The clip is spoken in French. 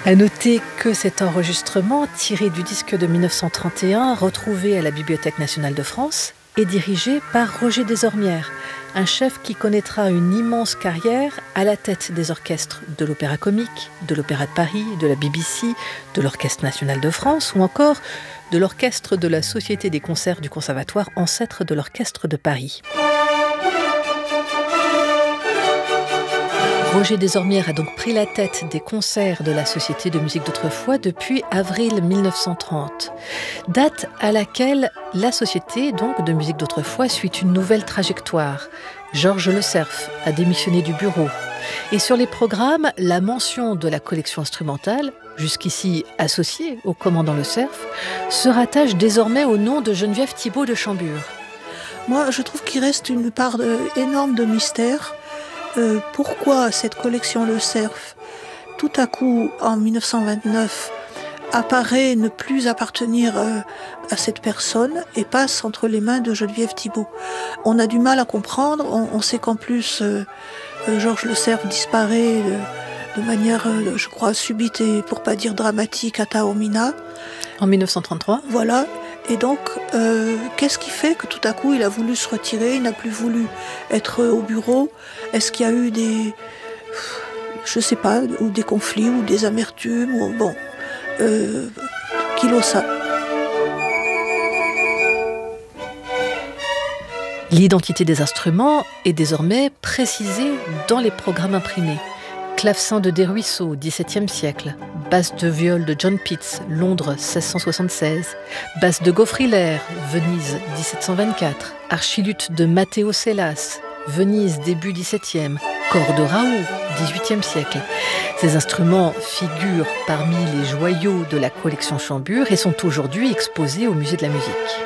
À noter que cet enregistrement, tiré du disque de 1931, retrouvé à la Bibliothèque nationale de France, est dirigé par Roger Desormières, un chef qui connaîtra une immense carrière à la tête des orchestres de l'Opéra Comique, de l'Opéra de Paris, de la BBC, de l'Orchestre national de France ou encore de l'orchestre de la Société des concerts du Conservatoire, ancêtre de l'Orchestre de Paris. Roger Desormières a donc pris la tête des concerts de la Société de musique d'autrefois depuis avril 1930, date à laquelle la Société donc de musique d'autrefois suit une nouvelle trajectoire. Georges Le Cerf a démissionné du bureau. Et sur les programmes, la mention de la collection instrumentale, jusqu'ici associée au commandant Le Cerf, se rattache désormais au nom de Geneviève Thibault de Chambure. Moi, je trouve qu'il reste une part énorme de mystère. Pourquoi cette collection Le Cerf, tout à coup, en 1929, apparaît ne plus appartenir à cette personne et passe entre les mains de Geneviève Thibault. On a du mal à comprendre. On sait qu'en plus, Georges Le Cerf disparaît de manière, je crois, subite et pour pas dire dramatique à Taormina. En 1933. Voilà. Et donc, qu'est-ce qui fait que tout à coup, il a voulu se retirer, il n'a plus voulu être au bureau? Est-ce qu'il y a eu je sais pas, ou des conflits, ou des amertumes, ou bon, qui l'ont ça. L'identité des instruments est désormais précisée dans les programmes imprimés. Clavecin de Desruisseaux, XVIIe siècle. Basse de viol de John Pitts, Londres, 1676. Basse de Gaufriller, Venise, 1724. Archiluth de Matteo Sellas, Venise, début XVIIe. Cor de Raoult, XVIIIe siècle. Ces instruments figurent parmi les joyaux de la collection Chambure et sont aujourd'hui exposés au Musée de la musique.